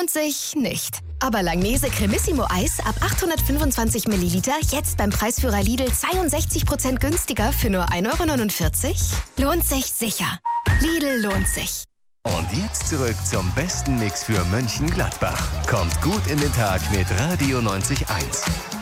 lohnt sich nicht. Aber Langnese Cremissimo Eis ab 825 Milliliter jetzt beim Preisführer Lidl 62% günstiger für nur 1,49 €? Lohnt sich sicher. Lidl lohnt sich. Und jetzt zurück zum besten Mix für Mönchengladbach. Kommt gut in den Tag mit Radio 90.1.